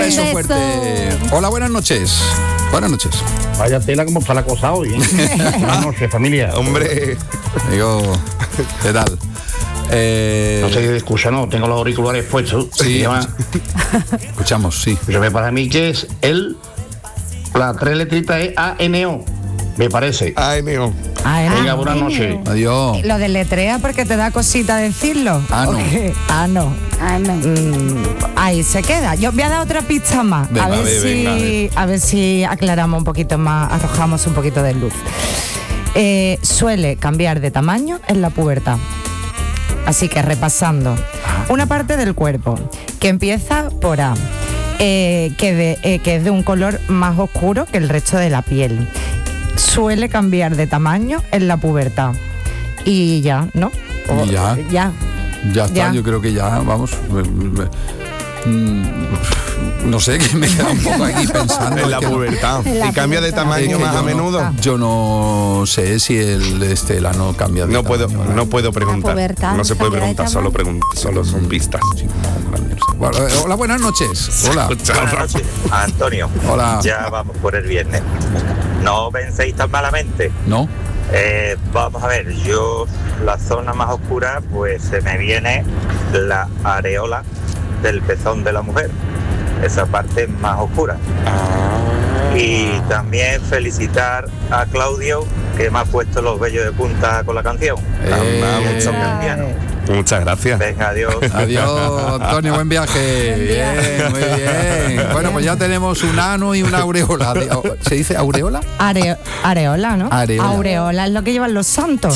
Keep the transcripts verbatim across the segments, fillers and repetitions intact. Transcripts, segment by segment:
Beso fuerte. Hola, buenas noches. Buenas noches. Vaya tela como está la cosa hoy, ¿eh? Buenas noches, familia. Hombre. Digo, ¿qué tal? Eh... No sé, escucha, no, tengo los auriculares puestos. Sí, escuchamos, sí. Yo me para mí que es el, la tres letritas es A N O, me parece. A N O. Venga, buenas noches. Adiós. Lo deletrea porque te da cosita decirlo. Ah, no. Okay. Ah, no. Ah, no. Mm, ahí se queda. Yo voy a dar otra pista más. Venga, a, ver ve, si, venga, a ver. a ver si aclaramos un poquito más, arrojamos un poquito de luz. Eh, suele cambiar de tamaño en la pubertad. Así que repasando. Una parte del cuerpo que empieza por A, eh, que, de, eh, que es de un color más oscuro que el resto de la piel. Suele cambiar de tamaño en la pubertad. Y ya, ¿no? O, Y ya. Ya. Ya está, Ya. yo creo que ya, vamos. Mm, no sé, que me queda un poco aquí pensando. En la es que no- pubertad. En la ¿Y cambia de pubertad. tamaño es que más yo a no- menudo? Yo no sé si el este el ano cambia de No puedo, tamaño, no puedo preguntar. pubertad No se puede cambia de preguntar, solo, tamaño. pregun- solo son pistas. Sí, no, grande, no sé. Bueno, eh, hola, buenas noches. Hola. Buenas noches, Antonio. Hola. Ya vamos por el viernes. No penséis tan malamente. ¿No? Eh, vamos a ver, yo la zona más oscura, pues se me viene la areola del pezón de la mujer. Esa parte más oscura. Y también felicitar a Claudio, que me ha puesto los vellos de punta con la canción. Eh, Son cantianos. Muchas gracias. Venga, adiós. Adiós, Antonio, buen viaje. Bien, muy bien. Bueno, pues ya tenemos un ano y una aureola. ¿Se dice aureola? Are- areola, ¿no? Areola. Aureola es lo que llevan los santos.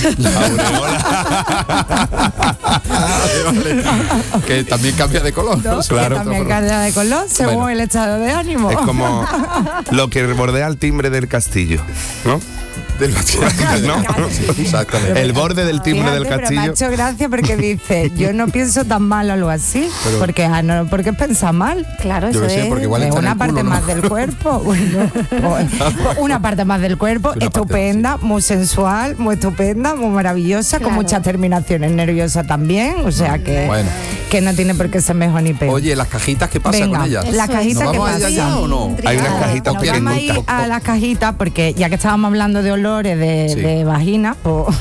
Que también cambia de color. ¿no? Que Claro, también otro- cambia de color según Bueno. el estado de ánimo. Es como lo que bordea el timbre del castillo, ¿no? Del ¿No? Exactamente. El borde del timbre Fíjate, del pero me ha castillo. hecho gracia porque dice, yo no pienso tan mal o algo así. Pero- porque, ah, no, porque piensa mal. Claro, Yo eso qué sé, es. porque igual Es está en una el parte culo, ¿no? más del cuerpo. Bueno, pues, una parte más del cuerpo, Una parte, estupenda, muy sensual, muy estupenda, muy maravillosa, con Claro. muchas terminaciones nerviosas también. O sea que, Bueno. que no tiene por qué ser mejor ni peor. Oye, las cajitas, ¿qué pasa Venga, con ellas? las Eso es. cajitas ¿Nos que vamos a ellas pasan. ya o no? Hay unas cajitas Nos vamos a ir pequeñitas. a las cajitas porque ya que estábamos hablando de olores de, Sí. de vagina, pues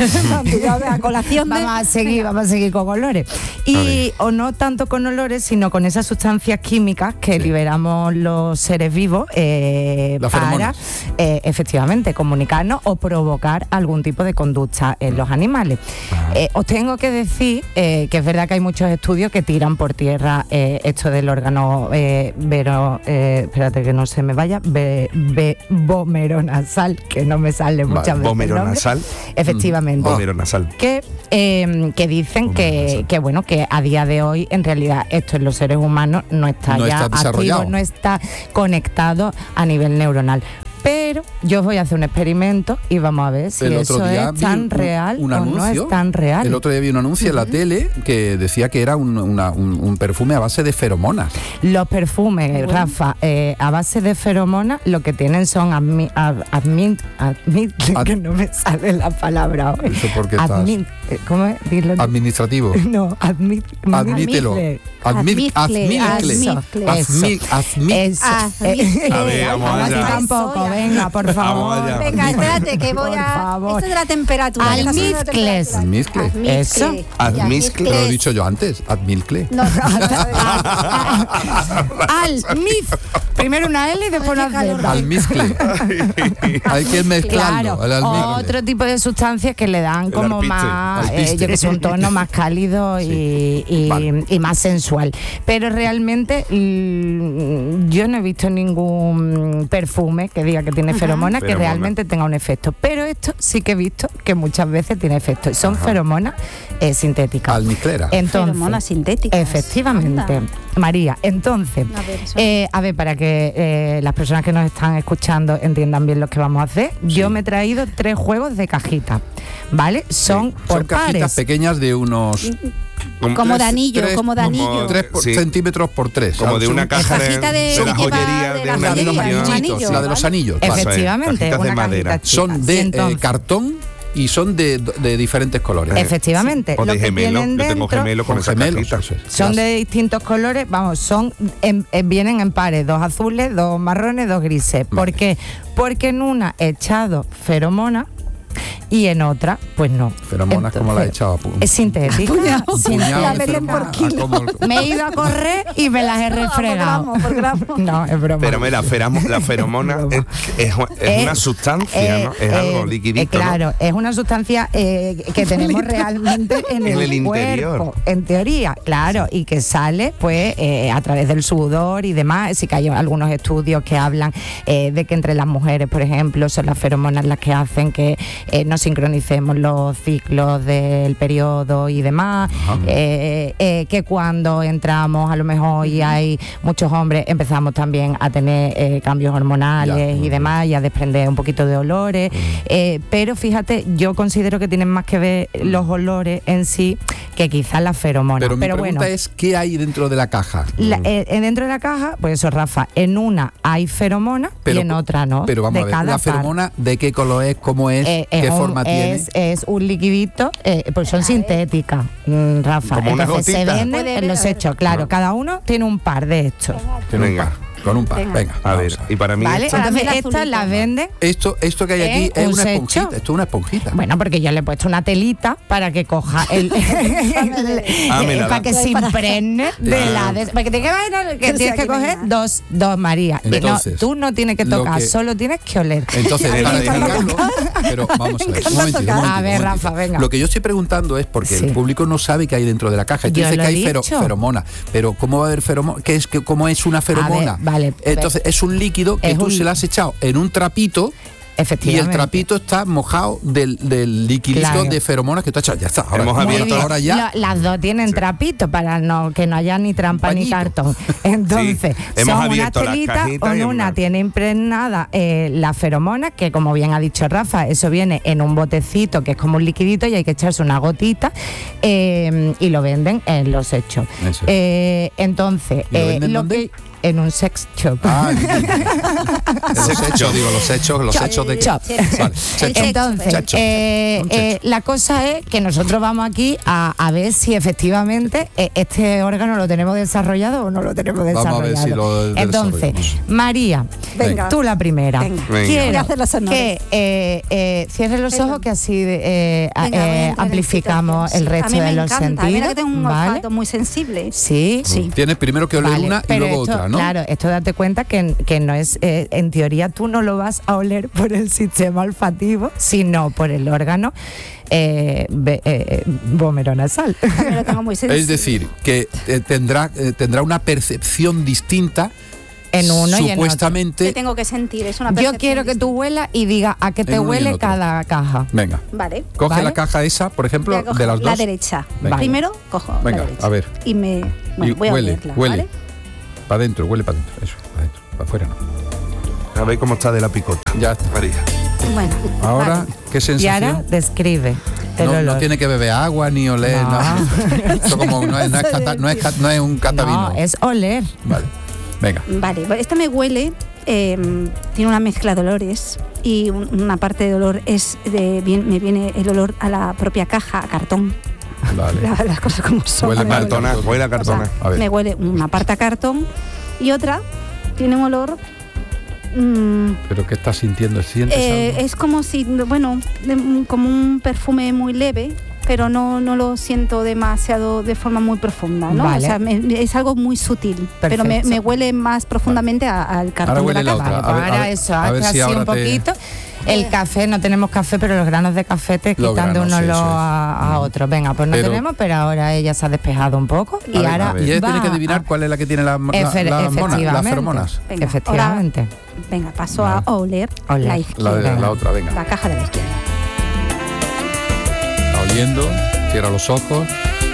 A colación de- vamos a seguir, vamos a seguir con olores. Y o no tanto con olores, sino con esas sustancias químicas que liberamos los seres vivos eh, Las para feromonas. eh, efectivamente comunicarnos o provocar algún tipo de conducta en los animales. Eh, os tengo que decir eh, que es verdad que hay muchos estudios que tiran por tierra eh, esto del órgano eh, vero, eh, espérate que no se me vaya, ve, ve, vomeronasal, que no me sale muchas veces. el nombre. Vomeronasal. Efectivamente. Vomeronasal. Que, eh, que dicen que, que bueno que a día de hoy en realidad esto en los seres humanos no está No ya está desarrollado. activo, no está conectado a nivel neuronal. Pero yo os voy a hacer un experimento y vamos a ver si El otro eso día es vi tan un- real un o no anuncio, es tan real. El otro día vi un anuncio en la tele que decía que era un, una- un- un perfume a base de feromonas. Los perfumes, Bueno. Rafa, eh, a base de feromonas, lo que tienen son admi, ad- admin, admin, Ad- que no me sale la palabra hoy. Eso porque estás- Admin, eh, ¿cómo es? Dilo. Administrativo. No, admit, Admítelo. admite. Admit, Admitle, admitle. admitle. Admi- admi- Eso. Admitle. Eh, A ver, vamos ahora allá. sí tampoco, venga, por favor. Vamos allá. Venga, espérate, que voy Por a. favor. Esto de la temperatura. que está subiendo la Almizcles. temperatura. Admizcle. Eso. Admizcle. Admizcle. Lo he dicho yo antes, admilcle. No, Almif. Primero una L y después Oye, una qué calor. Z. Almizcle. Hay que mezclarlo. Claro, el almizcle. otro tipo de sustancias que le dan El como alpiste, más, eh, alpiste. yo que sé, un tono más cálido y, y- Vale. y más sensual. Pero realmente mm, yo no he visto ningún perfume que diga que tiene feromonas que Feromona. realmente tenga un efecto. Pero esto sí que he visto que muchas veces tiene efecto. Y son feromonas eh, sintéticas. Almizclera. Entonces, Feromonas sintéticas. efectivamente, Anda. María. Entonces, A ver, eso. eh, a ver, para que eh, las personas que nos están escuchando entiendan bien lo que vamos a hacer, yo me he traído tres juegos de cajita, ¿vale? Son por Son cajitas pares. pequeñas de unos Como de tres- anillo, tres- como de anillo. como- tres por- Sí. centímetros por tres. Como de Son- una caja de, cajita de- de la que lleva joyería, de de la una La de los joyería, niña. un anillitos, anillo, la de los ¿vale? anillos. Eso es, Efectivamente, cajitas de una madera. cajita chica. Son de Y eh, entonces, cartón y son de, de diferentes colores. Efectivamente. O de lo que gemelo, tienen yo tengo dentro gemelo con Con esa gemelos, cajita. eso es. son de distintos colores, vamos, son en- en- vienen en pares, dos azules, dos marrones, dos grises. ¿Por Vale. qué? Porque en una he echado feromona y en otra, pues no. Feromonas, como la he echado a pu- Es sintética. Puñado. sintética. La venden por kilo. Me he ido a correr y me las he refregado. gramo, por gramo. No, es broma. Pero mira, feramo- la feromona es, es- es una Eh, sustancia, eh, ¿no? Es eh, algo liquidito, eh, Claro, ¿no? es una sustancia eh, que tenemos realmente en, En el, el interior. cuerpo, en teoría, claro, y que sale pues eh, a través del sudor y demás. Sí que hay algunos estudios que hablan eh, de que entre las mujeres, por ejemplo, son las feromonas las que hacen que eh, no sincronicemos los ciclos del periodo y demás, eh, eh, que cuando entramos a lo mejor y hay muchos hombres empezamos también a tener eh, cambios hormonales Ya. y demás y a desprender un poquito de olores, eh, pero fíjate, yo considero que tienen más que ver los olores en sí que quizás las feromonas. Pero mi Pero pregunta bueno, es, ¿qué hay dentro de la caja? la- eh, eh, dentro de la caja, pues eso, Rafa, en una hay feromona y en otra no. Pero vamos de a ver, cada ¿la par. feromona de qué color es? ¿Cómo es? Eh, ¿Qué es un- forma tiene? es, es un liquidito, eh, pues son sintéticas, mm, Rafa. Como una Entonces se gotita. venden Puede en ver, los a ver. hechos, claro, cada uno tiene un par de estos. Tiene un Venga. par, con un par. Venga. Venga, A ver, vamos y para mí ¿Vale? esto- Para mí Entonces el estas azulito. las venden. Esto, esto que hay aquí ¿Eh? es ¿Un una secho? esponjita. Esto es una esponjita. Bueno, porque yo le he puesto una telita para que coja el, Ah, me la para da. que se impregne de Ah. la de, porque tienes que, bailar, que O sea, tienes que que coger venga. dos, dos María. Y no, Entonces, tú no tienes que lo tocar, que- solo tienes que oler. Entonces, Me para encanta explicarlo, pero vamos a ver, un encanta momentito, un tocar. momentito, A ver, un momentito. Rafa, venga. Lo que yo estoy preguntando es porque Sí. el público no sabe qué hay dentro de la caja. Y tú Yo dices lo que he hay fero- dicho. feromona, pero ¿cómo va a haber feromona? ¿Qué es, que, ¿Cómo es una feromona? ver, vale, Entonces, es un líquido que es tú un- se lo has echado en un trapito y Efectivamente. el trapito está mojado del, del liquidito Claro. de feromonas que tú has echado. Ya está. Ahora, Hemos ahora- abierto Muy bien. ahora ya. Lo- las dos tienen trapito para no que no haya ni trampa ni Pañito. cartón. Entonces, Sí, hemos son unas abierto las telitas, cajitas con y una hemos- tiene impregnada eh, la feromona, que como bien ha dicho Rafa, eso viene en un botecito que es como un liquidito y hay que echarse una gotita eh, y lo venden en los hechos. Eso. Eh, entonces, ¿Y lo eh, venden lo dónde? que en un sex shop. Ah, los hechos, digo, los hechos, los Chop, hechos de chop. Vale, secho. Entonces, Chacho. eh, Un eh, chacho. la cosa es que nosotros vamos aquí a, a ver si efectivamente eh, este órgano lo tenemos desarrollado o no lo tenemos Vamos a desarrollado. ver si lo Entonces, desarrollamos. María, Venga. tú la primera. Venga. Venga. Quiero Voy a hacer los honores. que eh, eh, cierres los Venga. ojos, que así eh, Venga, voy a eh, entrar en amplificamos situación, el sí. resto A mí me de los encanta. sentidos. Mira que tengo un ¿vale? olfato muy sensible. Sí, Sí. Tienes primero que oler Vale, una y pero luego esto, otra, ¿no? Claro, esto date cuenta que, que no es, eh, en teoría tú no lo vas a oler por el sistema olfativo, sino por el órgano eh, ve- eh, vomeronasal. También lo tengo muy sensible. Es decir, que eh, tendrá, eh, tendrá una percepción distinta En uno y en supuestamente. ¿Qué tengo que sentir? Es una Yo percepción quiero que tú huelas y digas a qué te En uno y en huele otro. cada caja. Venga, distinta. Vale. coge ¿Vale? la caja esa, por ejemplo, Voy a coger de las dos. la derecha. Venga. Primero cojo Venga, la derecha. a ver. Y me bueno, Y voy a huele, olerla, huele. ¿vale? Para adentro, huele para adentro. Eso, para adentro. Para afuera no. A ver cómo está de la picota. Ya está. María. Bueno. Ahora, vale. ¿qué Y sensación? ahora describe el no, no olor. tiene que beber agua ni oler No. nada. Esto como no es, no es cata- no es ca- no es un catavino. No, es oler. Vale. Venga. Vale, pues esta me huele, eh, tiene una mezcla de olores y un- una parte de olor es de, bien, me viene el olor a la propia caja, a cartón. Vale. La- las cosas como son. Huele me mal, huele. Cartona, huele a O sea, cartona. A ver. me huele una parte a cartón y otra tiene un olor. mm, ¿Pero qué estás sintiendo? ¿Sientes eh, algo? es como si, bueno, de- como un perfume muy leve, pero no, no lo siento demasiado de forma muy profunda, ¿no? Vale. O sea, me- es algo muy sutil, pero me, Perfecto. me huele más profundamente a- al cartón Ahora huele de la la caja. otra. Vale, A pues ver, ahora a ver, eso, a ver hazte si así ahora un te- poquito. El café, no tenemos café, pero los granos de café te Los quitan de un granos, sí, olor eso es. a, a otro. Venga, pues no Pero- tenemos, pero ahora ella se ha despejado un poco y A ver, ahora a ver. Y ella va tiene que adivinar a- cuál es la que tiene la, la, Efe- la hormona, las efectivamente. feromonas. Venga, Efectivamente. Venga, paso Vale. a oler, Oler. la La, izquierda. de- la otra, venga. La caja de la izquierda. Está oliendo, cierra los ojos.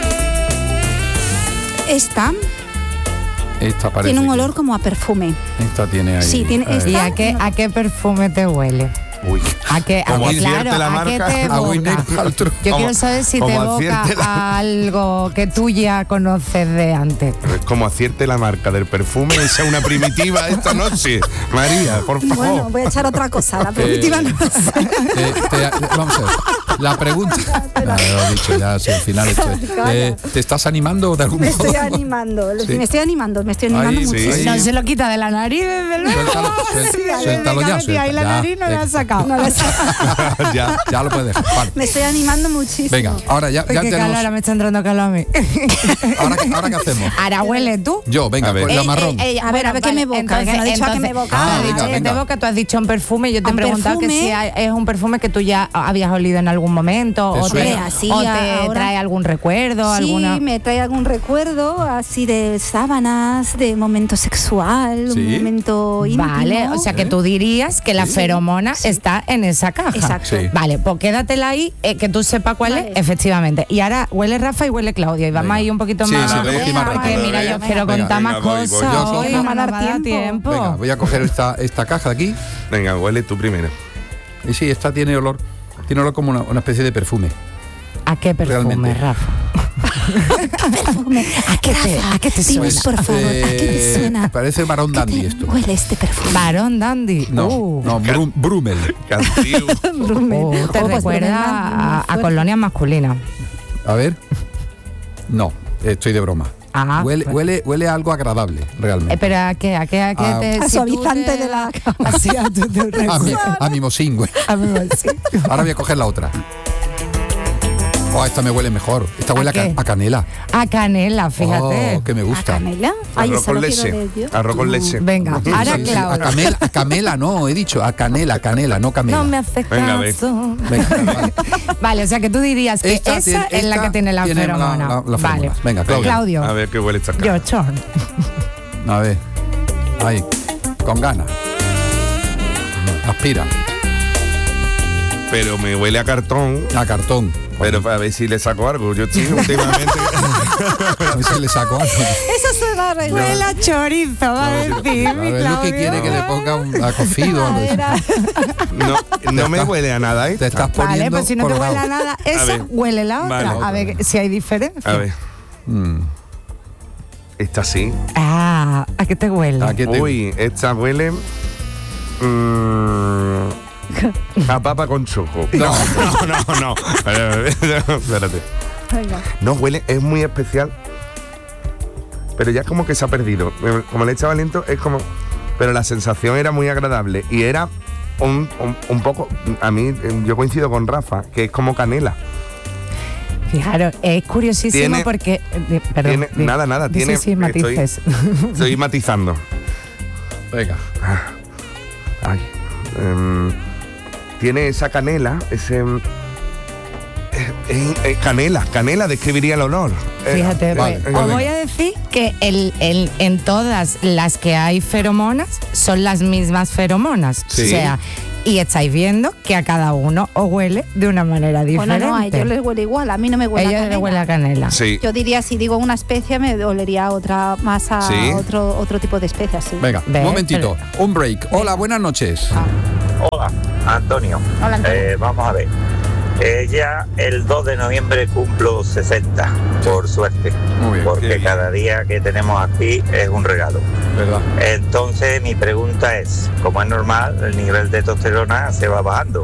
Esta Esta parece tiene un que- olor como a perfume. Esta tiene ahí. Sí, tiene eh, esta- ¿Y a qué, a qué perfume te huele? Uy. ¿A qué, a Como qué- acierte claro, la ¿a qué marca, te a Gwyneth evoca? Paltrow. Yo Como- quiero saber si te como evoca acierte la- a algo que tú ya conoces de antes. Como acierte la marca del perfume, esa es una primitiva esta noche. María, por favor. Bueno, voy a echar otra cosa. La primitiva no lo sé. Te- te- vamos a ver. La pregunta. No, lo he dicho ya, si al final esto es. Calla. Eh, ¿Te estás animando de algún Me modo? estoy animando, Sí. me estoy animando, me estoy animando Ahí, sí. muchísimo. No se lo quita de la nariz, desde luego. Suéltalo, suel- Sí, desde suéltalo que ya, ha metido ahí la suelta, ya. nariz no le ha sacado. No lo sé. Ya. Ya lo puedes dejar. Vale. Me estoy animando muchísimo. Venga, ahora ya, Uy, ya qué tenemos. calor, ahora me está entrando calor a mí. Ahora, ¿Ahora qué hacemos? Ahora huele tú. Yo, venga, A ver. pues la Ey, marrón. Ey, ey, A ver, a ver qué me evoca, entonces- que no he dicho a qué me entonces- evoca. Ah, Ah, venga, ¿qué venga. te evoca? Tú has dicho un perfume, yo te he Un preguntado que perfume. si hay- es un perfume que tú ya habías olido en algún momento ¿Te o te, suena? Así, o te ahora- trae algún recuerdo, Sí, alguna... me trae algún recuerdo así de sábanas, de momento sexual, Sí. un momento íntimo. Vale, o sea que tú dirías que la feromona está en esa caja. Exacto. Sí. Vale, pues quédatela ahí, eh, que tú sepas cuál Vale. es, efectivamente. Y ahora huele Rafa y huele Claudio. Y vamos Venga. a ir un poquito Sí, más. sí, tenemos que ir más porque rápido. mira, yo Venga. quiero Venga, contar venga, más voy, voy. cosas. Yo hoy, cojo- no No me me va a dar tiempo. Venga, voy a coger esta, esta caja de aquí. Venga, huele tú primero. Y sí, esta tiene olor. Tiene olor como una, una especie de perfume. ¿A qué perfume, Realmente. Rafa? Perfume. ¿A qué te, ¿A qué te Dinos, suena? por favor, ¿a qué te Eh, suena? Parece Barón ¿Qué Dandy te esto. huele este perfume? Barón Dandy. No, Uh. no, Brum- Brummel. Castillo. Oh, te Oh, pues recuerda Brummel, a, a fuerte. colonia masculina. A ver. No, estoy de broma. Ah, huele, pues- huele, huele a algo agradable, realmente. Eh, pero ¿a qué? ¿A qué? ¿A qué Ah. te, A si suavizante tú te- de la cama. Así a tu te a mi, recuerda. a mi mosín, güey. A mí sí. Ahora voy a coger la otra. Oh, esta me huele mejor. Esta huele ¿A a, ca- qué? a canela. A canela, fíjate. Oh, que me ¿A gusta. canela? Ay, Arroz eso con lo quiero leche. leer yo. Arroz con leche. Venga, ahora Sí, sí, a Claudia. camela, a camela no, he dicho, a canela, canela, no camela. No me hace Venga, ve. caso. Venga, vale. Vale, o sea que tú dirías que Esta esa tiene- es la esta que tiene la tiene la- feromona. la- la vale. feromona. Venga, Claudio. Claudio. A ver qué huele esta caja. Your turn. A ver. Ahí. Con ganas. Aspira. Pero me huele a cartón. A cartón. Pero para ver si le saco algo. Yo estoy últimamente. A ver si le saco algo. Eso suena re Huele a chorizo, va a decir, A mi ver, lo que Claudio. quiere que le ponga un a cocido o algo de eso. Era- No, no me huele a nada, ¿eh? Te estás poniendo Vale, pues si no te colorado. huele a nada, esa ver. huele la otra. Vale. A ver si hay diferencia. A ver. Mm. Esta sí. Ah, ¿a qué te huele? ¿A qué te- Uy, esta huele. mm, a papa con choco. No, no, no, no. Espérate. Venga. No, huele, es muy especial. Pero ya es como que se ha perdido. Como le echaba aliento, es como. Pero la sensación era muy agradable. Y era un, un, un poco. A mí, yo coincido con Rafa, que es como canela. Fijaros, es curiosísimo Tiene- porque. eh, Perdón. tiene- di- nada, nada, di tiene- Sí, sí, estoy- matices. Estoy matizando. Venga. Ay. em, tiene esa canela, ese. em, eh, eh, eh, canela, canela describiría el olor. Eh, Fíjate, eh, vale, pues, venga, os venga. voy a decir que el, el- en todas las que hay feromonas son las mismas feromonas. Sí. O sea, y estáis viendo que a cada uno os huele de una manera Bueno, diferente. no, a ellos les huele igual, a mí no me A huele a ellos canela. les huele a canela. Sí. Yo diría, si digo una especie, me olería a otra, más a Sí. otro, otro tipo de especie, así. Venga, Ve, un momentito. Un break. Hola, buenas noches. Hola, Antonio. Hola, Antonio. Eh, vamos a ver. Eh, ya el dos de noviembre cumplo sesenta, por suerte. Muy bien. Qué Porque bien. cada día que tenemos aquí es un regalo. ¿Verdad? Entonces mi pregunta es, como es normal, el nivel de testosterona se va bajando.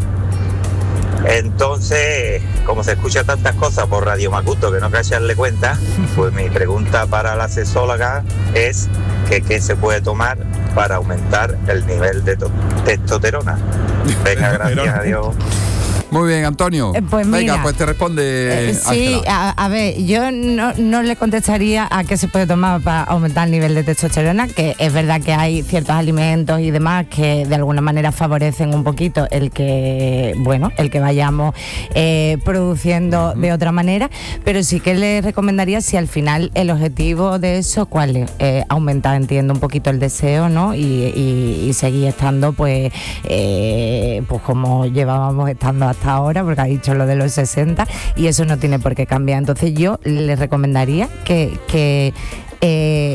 Entonces, como se escucha tantas cosas por Radio Macuto que no hay que echarle cuenta, pues mi pregunta para la sexóloga es que qué se puede tomar para aumentar el nivel de to- testosterona. Venga, gracias, adiós. Muy bien, Antonio. Eh, pues Venga, mira, pues te responde Eh, sí, Ángela. a, a ver, yo no, no le contestaría a qué se puede tomar para aumentar el nivel de testosterona, que es verdad que hay ciertos alimentos y demás que de alguna manera favorecen un poquito el que, bueno, el que vayamos eh, produciendo de otra manera, pero sí que le recomendaría, si al final el objetivo de eso, ¿cuál es? Eh, aumentar, entiendo, un poquito el deseo, ¿no? Y, y- y seguir estando, pues, eh, pues como llevábamos estando hasta ahora, porque ha dicho lo de los sesenta, y eso no tiene por qué cambiar. Entonces yo le recomendaría que, que, eh,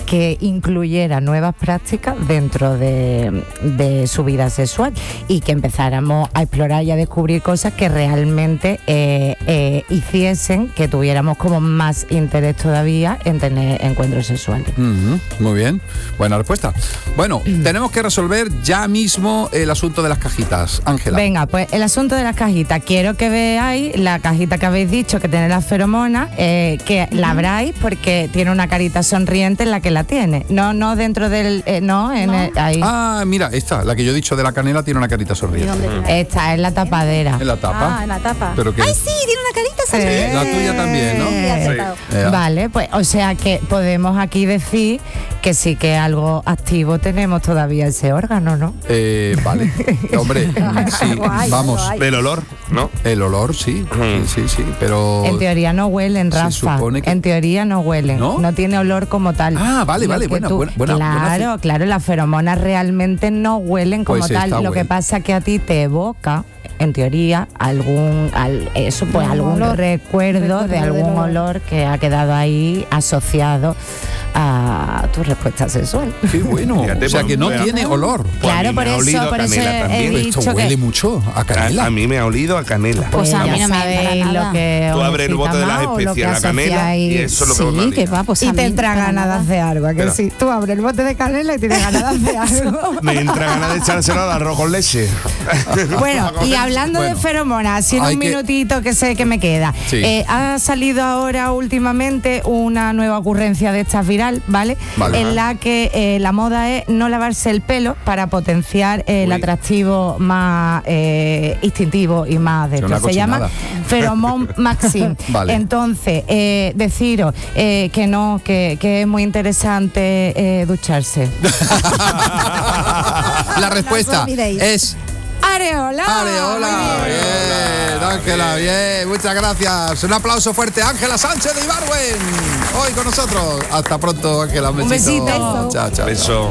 que incluyera nuevas prácticas dentro de, de su vida sexual y que empezáramos a explorar y a descubrir cosas que realmente eh, eh, hiciesen que tuviéramos como más interés todavía en tener encuentros sexuales. Uh-huh, muy bien, buena respuesta. Bueno, tenemos que resolver ya mismo el asunto de las cajitas. Ángela. Venga, pues el asunto de las cajitas. Quiero que veáis la cajita que habéis dicho que tiene las feromonas, eh, que la abráis porque tiene una carita sonriente en la que la tiene. No, no dentro del... Eh, no, en No. el- ahí. Ah, mira, esta, la que yo he dicho de la canela tiene una carita ¿Y sonriente. dónde tiene? Esta es la tapadera. En la tapa. Ah, en la tapa. Pero que- ¡Ay, sí! Tiene una carita sonriente. La tuya también, ¿no? Sí, acertado. Eh, Vale, pues o sea que podemos aquí decir que sí que algo activo tenemos todavía ese órgano, ¿no? eh, vale. Hombre, sí, Guay, vamos. guay. Del olor, ¿no? El olor, sí, sí, sí, sí, pero... En teoría no huelen, se Rafa. supone que- En teoría no huelen. ¿No? No tiene olor como tal. Ah, vale, Lo vale, que buena, tú- buena, buena, Claro, buena- claro, las feromonas realmente no huelen como Pues tal. está Lo que bueno. pasa que a ti te evoca, en teoría, algún al- eso pues Un algún olor. recuerdo, Recuerdo de algún del olor. olor que ha quedado ahí asociado a tu respuesta sexual. Qué bueno. Fíjate, O sea, pues, que no bueno. tiene olor. Pues a Claro, mí por me ha eso, olido a por eso canela he también. dicho Esto que- huele mucho a A, canela. a mí me ha olido a canela. Pues a mí ya no me sabéis para lo nada. que Tú os abres el excita bote de las más o lo que especias, la canela, asociáis. y eso es lo que Sí, más que va, pues a Y mí te entra para ganas de nada. hacer algo, ¿a que Espera. sí? Tú abres el bote de canela y tienes ganas de hacer algo. Me entra ganas de echárselo al arroz con leche. Bueno, y hablando Bueno, de feromonas, así en hay un que- minutito que sé que me queda. Sí. Eh, ha salido ahora últimamente una nueva ocurrencia de estas viral, ¿vale? Vale. En la que eh, la moda es no lavarse el pelo para potenciar eh, el Uy. atractivo más eh, instintivo y más de Es esto. una Se llama cochinada. Pheromone Maxim. Vale. Entonces, eh, deciros eh, que no, que, que es muy interesante eh, ducharse. La respuesta No os olvidéis. es ¡Areola! Areola. Muy bien. Bien, Ángela, bien, muchas gracias. Un aplauso fuerte a Ángela Sánchez de Ibarwen. Hoy con nosotros. Hasta pronto, Ángela. Un Un besito. besito. Chao, chao. Eso.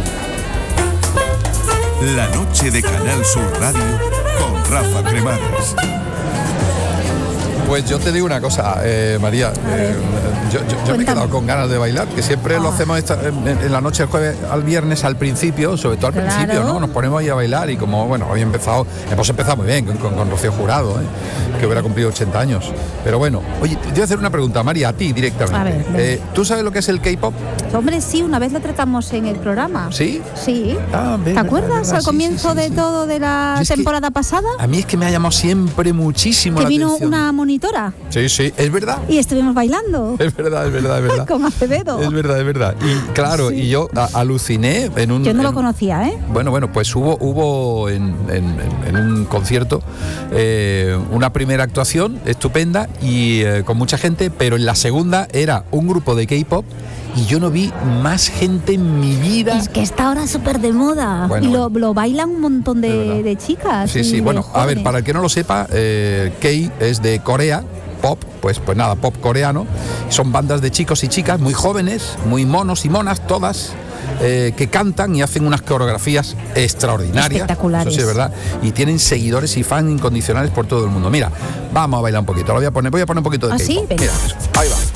La noche de Canal Sur Radio con Rafa Cremades. Pues yo te digo una cosa, eh, María. eh, yo yo- yo me he Cuéntame. quedado con ganas de bailar, que siempre lo Ah. hacemos esta- en, en la noche del jueves al viernes al principio, sobre todo al Claro. principio, ¿no? Nos ponemos ahí a bailar y como, bueno, había empezado, hemos empezado muy bien con, con- con Rocío Jurado, ¿eh? que hubiera cumplido ochenta años. Pero bueno, oye, te voy a hacer una pregunta, María, a ti directamente. A ver, venga. Eh, ¿Tú sabes lo que es el K-pop? Hombre, sí, una vez lo tratamos en el programa. ¿Sí? Sí. Ah, ¿Te verdad, acuerdas verdad, al sí, comienzo sí, sí, de sí. todo de la Yo es que- temporada pasada? A mí es que me ha llamado siempre muchísimo Que la vino atención. una monitora Sí, sí, es verdad. y estuvimos bailando Es verdad, es verdad, es verdad. con Acevedo. Es verdad, es verdad. Y claro, Sí. y yo a- aluciné en un... Yo no lo en- conocía, ¿eh? Bueno, bueno, pues hubo, hubo en, en- en un concierto eh, una primera actuación estupenda y eh, con mucha gente, pero en la segunda era un grupo de K-pop y yo no vi más gente en mi vida. Es que está ahora súper de moda. Bueno, y lo, bueno. lo bailan un montón Es verdad. de, de chicas. Sí, y sí, de bueno, a ver, jóvenes. para el que no lo sepa, eh, K es de Corea, pop, pues, pues nada, pop coreano. Son bandas de chicos y chicas muy jóvenes, muy monos y monas, todas, eh, que cantan y hacen unas coreografías extraordinarias. Espectaculares. Eso sí es verdad. Y tienen seguidores y fans incondicionales por todo el mundo. Mira, vamos a bailar un poquito. Lo voy a poner, voy a poner un poquito de ¿Ah, K-pop. sí? Venga. Mira, eso, ahí va.